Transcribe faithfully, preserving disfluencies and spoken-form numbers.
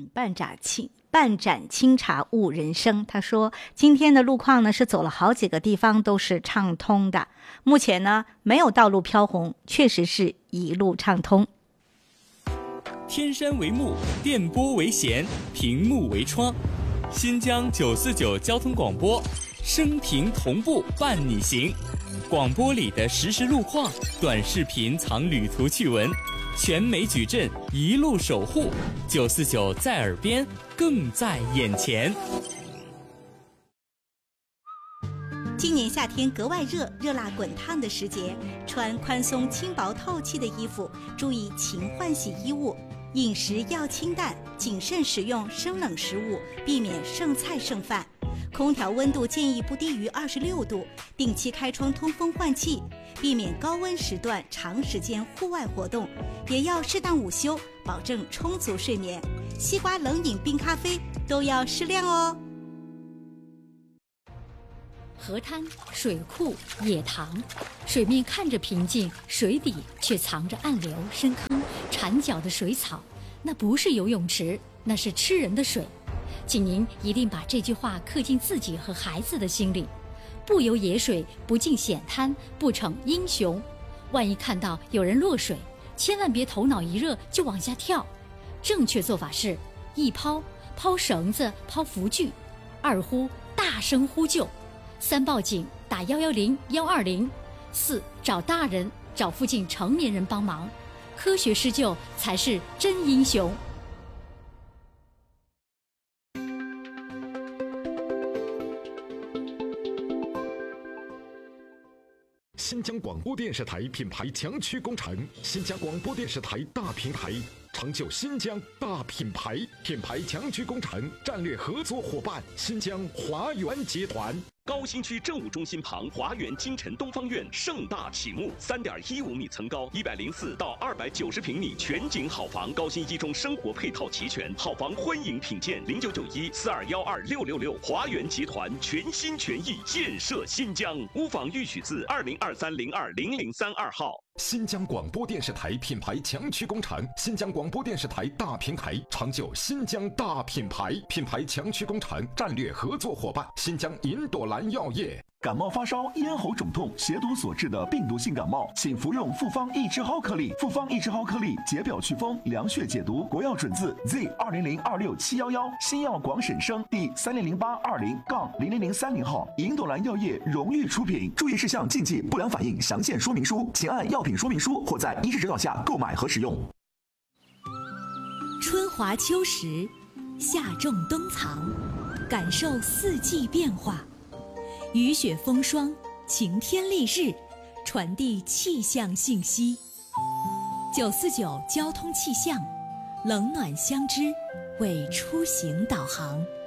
嗯，半盏清半盏清茶误人生。他说，今天的路况呢是走了好几个地方都是畅通的，目前呢没有道路飘红，确实是一路畅通。 天山为幕，电波为弦，屏幕为窗，新疆九四九交通广播，声屏同步伴你行。广播里的实时路况，短视频藏旅途趣闻，全美矩阵一路守护。九四九在耳边，更在眼前。 今年夏天格外热，热辣滚烫的时节，穿宽松轻薄透气的衣服，注意勤换洗衣物。饮食要清淡，谨慎食用生冷食物，避免剩菜剩饭。空调温度建议不低于二十六度，定期开窗通风换气，避免高温时段长时间户外活动，也要适当午休，保证充足睡眠。西瓜冷饮、冰咖啡都要适量哦。 河滩、水库、野塘，水面看着平静，水底却藏着暗流、深坑、缠脚的水草。那不是游泳池，那是吃人的水。请您一定把这句话刻进自己和孩子的心里：不游野水，不进险滩，不逞英雄。万一看到有人落水，千万别头脑一热就往下跳。正确做法是：一抛，抛绳子，抛浮具；二呼，大声呼救；三报警，打一一零、一二零；四找大人，找附近成年人帮忙。科学施救才是真英雄。 新疆广播电视台品牌强驱工程，新疆广播电视台大平台，成就新疆大品牌。品牌强驱工程战略合作伙伴：新疆华源集团。 高新区政务中心旁，华源金晨东方院盛大启幕，三点一五米层高，一百零四到二百九十平米全景好房，高新一中生活配套齐全，好房欢迎品鉴。零九九一四二幺二六六六，华源集团全心全意建设新疆。屋房预取自二零二三零二零零三二号。 新疆广播电视台品牌强驱工程，新疆广播电视台大平台，成就新疆大品牌。品牌强驱工程战略合作伙伴：新疆银朵兰药业。 感冒发烧、咽喉肿痛、血毒所致的病毒性感冒，请服用复方益智蒿颗粒。复方益智蒿颗粒解表祛风、凉血解毒，国药准字 Z 二零零二六七幺幺，新药广审生第三零零八二零杠零零零三零号，银朵兰药业荣誉出品。注意事项、禁忌、不良反应详见说明书，请按药品说明书或在医师指导下购买和使用。 春华秋实，夏种冬藏，感受四季变化。雨雪风霜，晴天丽日，传递气象信息。九四九交通气象，冷暖相知，为出行导航。